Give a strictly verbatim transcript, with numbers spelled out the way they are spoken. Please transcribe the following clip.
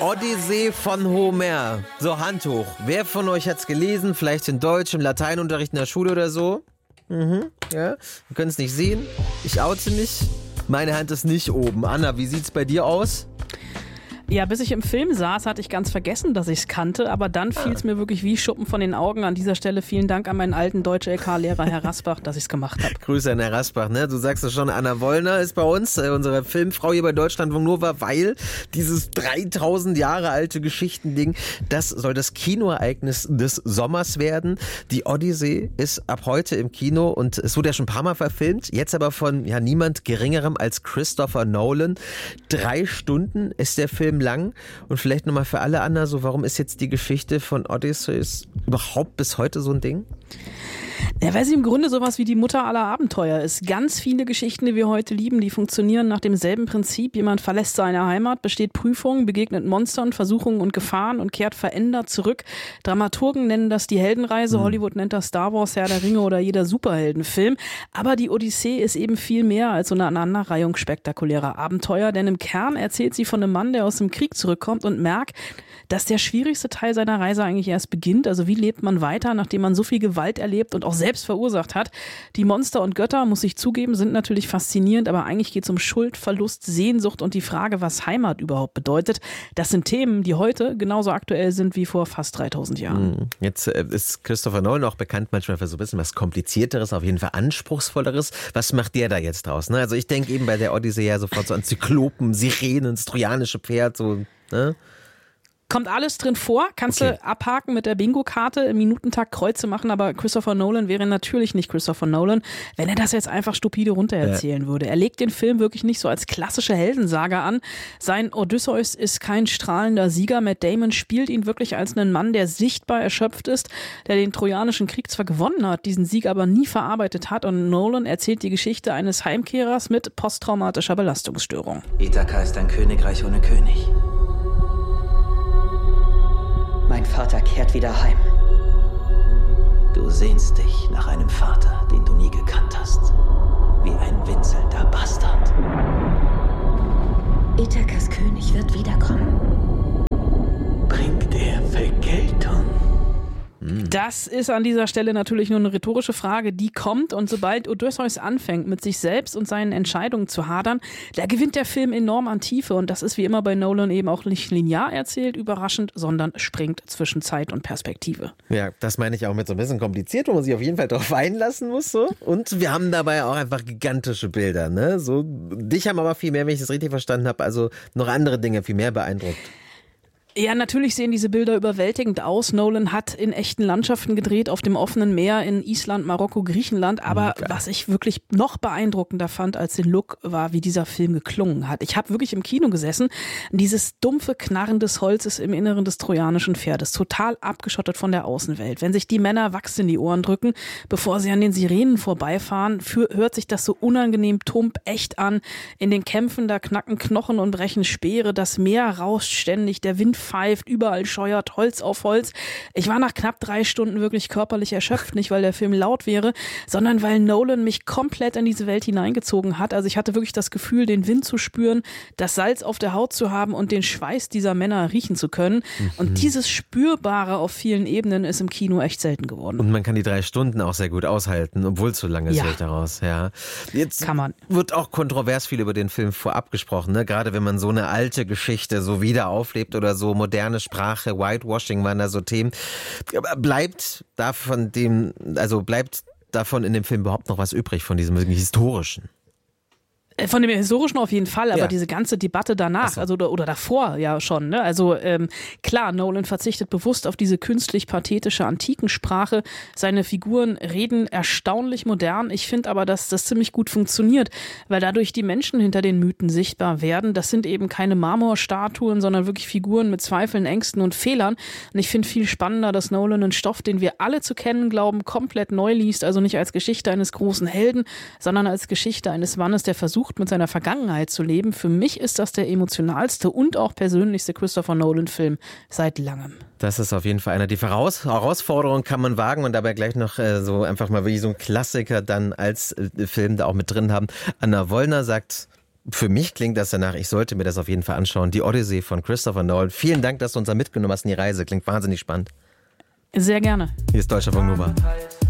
Odyssee von Homer. So, Hand hoch. Wer von euch hat's gelesen? Vielleicht in Deutsch, im Lateinunterricht in der Schule oder so? Mhm, ja. Wir können es nicht sehen. Ich oute mich. Meine Hand ist nicht oben. Anna, wie sieht's bei dir aus? Ja, bis ich im Film saß, hatte ich ganz vergessen, dass ich es kannte, aber dann fiel es mir wirklich wie Schuppen von den Augen. An dieser Stelle vielen Dank an meinen alten Deutsch-L K-Lehrer, Herr Rasbach, dass ich es gemacht habe. Grüße an Herr Rasbach, ne? Du sagst es schon, Anna Wollner ist bei uns, äh, unsere Filmfrau hier bei Deutschlandfunk Nova, weil dieses dreitausend Jahre alte Geschichtending, das soll das Kinoereignis des Sommers werden. Die Odyssee ist ab heute im Kino und es wurde ja schon ein paar Mal verfilmt, jetzt aber von ja niemand Geringerem als Christopher Nolan. Drei Stunden ist der Film lang und vielleicht nochmal für alle anderen so, warum ist jetzt die Geschichte von Odysseus überhaupt bis heute so ein Ding? Ja, weil sie im Grunde sowas wie die Mutter aller Abenteuer ist. Ganz viele Geschichten, die wir heute lieben, die funktionieren nach demselben Prinzip. Jemand verlässt seine Heimat, besteht Prüfungen, begegnet Monstern, Versuchungen und Gefahren und kehrt verändert zurück. Dramaturgen nennen das die Heldenreise, mhm. Hollywood nennt das Star Wars, Herr der Ringe oder jeder Superheldenfilm. Aber die Odyssee ist eben viel mehr als so eine Aneinanderreihung spektakulärer Abenteuer, denn im Kern erzählt sie von einem Mann, der aus dem Krieg zurückkommt und merkt, dass der schwierigste Teil seiner Reise eigentlich erst beginnt. Also wie lebt man weiter, nachdem man so viel Gewalt erlebt und auch selbst verursacht hat. Die Monster und Götter, muss ich zugeben, sind natürlich faszinierend, aber eigentlich geht es um Schuld, Verlust, Sehnsucht und die Frage, was Heimat überhaupt bedeutet. Das sind Themen, die heute genauso aktuell sind wie vor fast dreitausend Jahren. Jetzt ist Christopher Nolan auch bekannt manchmal für so ein bisschen was Komplizierteres, auf jeden Fall Anspruchsvolleres. Was macht der da jetzt draus? Ne? Also ich denke eben bei der Odyssee ja sofort so an Zyklopen, Sirenen, das trojanische Pferd, so, ne? Kommt alles drin vor, kannst okay. du abhaken mit der Bingo-Karte, im Minutentakt Kreuze machen, aber Christopher Nolan wäre natürlich nicht Christopher Nolan, wenn er das jetzt einfach stupide runtererzählen ja. würde. Er legt den Film wirklich nicht so als klassische Heldensaga an. Sein Odysseus ist kein strahlender Sieger. Matt Damon spielt ihn wirklich als einen Mann, der sichtbar erschöpft ist, der den Trojanischen Krieg zwar gewonnen hat, diesen Sieg aber nie verarbeitet hat, und Nolan erzählt die Geschichte eines Heimkehrers mit posttraumatischer Belastungsstörung. Ithaka ist ein Königreich ohne König. Mein Vater kehrt wieder heim. Du sehnst dich nach einem Vater, den du nie gekannt hast. Wie ein winselnder Bastard. Ithakas König wird wiederkommen. Bringt er Vergeltung? Das ist an dieser Stelle natürlich nur eine rhetorische Frage, die kommt, und sobald Odysseus anfängt, mit sich selbst und seinen Entscheidungen zu hadern, da gewinnt der Film enorm an Tiefe, und das ist wie immer bei Nolan eben auch nicht linear erzählt, überraschend, sondern springt zwischen Zeit und Perspektive. Ja, das meine ich auch mit so ein bisschen kompliziert, wo man sich auf jeden Fall drauf einlassen muss, so. Und wir haben dabei auch einfach gigantische Bilder, ne? So, dich haben aber viel mehr, wenn ich das richtig verstanden habe, also noch andere Dinge viel mehr beeindruckt. Ja, natürlich sehen diese Bilder überwältigend aus. Nolan hat in echten Landschaften gedreht, auf dem offenen Meer in Island, Marokko, Griechenland. Aber okay. was ich wirklich noch beeindruckender fand als den Look, war, wie dieser Film geklungen hat. Ich habe wirklich im Kino gesessen. Dieses dumpfe Knarren des Holzes im Inneren des trojanischen Pferdes, total abgeschottet von der Außenwelt. Wenn sich die Männer Wachs in die Ohren drücken, bevor sie an den Sirenen vorbeifahren, für, hört sich das so unangenehm tump echt an. In den Kämpfen, da knacken Knochen und brechen Speere, das Meer rauscht ständig, der Wind pfeift, überall scheuert Holz auf Holz. Ich war nach knapp drei Stunden wirklich körperlich erschöpft, nicht weil der Film laut wäre, sondern weil Nolan mich komplett in diese Welt hineingezogen hat. Also ich hatte wirklich das Gefühl, den Wind zu spüren, das Salz auf der Haut zu haben und den Schweiß dieser Männer riechen zu können. Mhm. Und dieses Spürbare auf vielen Ebenen ist im Kino echt selten geworden. Und man kann die drei Stunden auch sehr gut aushalten, obwohl es so lange ist, ja. daraus. Ja. Jetzt kann man. Wird auch kontrovers viel über den Film vorab gesprochen, ne? Gerade wenn man so eine alte Geschichte so wieder auflebt oder so, moderne Sprache, Whitewashing waren da so Themen. Bleibt davon dem, also bleibt davon in dem Film überhaupt noch was übrig, von diesem historischen? Von dem Historischen auf jeden Fall, aber ja. diese ganze Debatte danach, so. also oder, oder davor ja schon, ne? Also ähm, klar, Nolan verzichtet bewusst auf diese künstlich-pathetische Antikensprache. Seine Figuren reden erstaunlich modern. Ich finde aber, dass das ziemlich gut funktioniert, weil dadurch die Menschen hinter den Mythen sichtbar werden. Das sind eben keine Marmorstatuen, sondern wirklich Figuren mit Zweifeln, Ängsten und Fehlern. Und ich finde viel spannender, dass Nolan einen Stoff, den wir alle zu kennen glauben, komplett neu liest. Also nicht als Geschichte eines großen Helden, sondern als Geschichte eines Mannes, der versucht, mit seiner Vergangenheit zu leben. Für mich ist das der emotionalste und auch persönlichste Christopher Nolan-Film seit langem. Das ist auf jeden Fall einer. Die Voraus- Herausforderung kann man wagen und dabei gleich noch äh, so einfach mal wie so ein Klassiker dann als äh, Film da auch mit drin haben. Anna Wollner sagt, für mich klingt das danach, ich sollte mir das auf jeden Fall anschauen. Die Odyssey von Christopher Nolan. Vielen Dank, dass du uns da mitgenommen hast in die Reise. Klingt wahnsinnig spannend. Sehr gerne. Hier ist Deutschlandfunk Nova.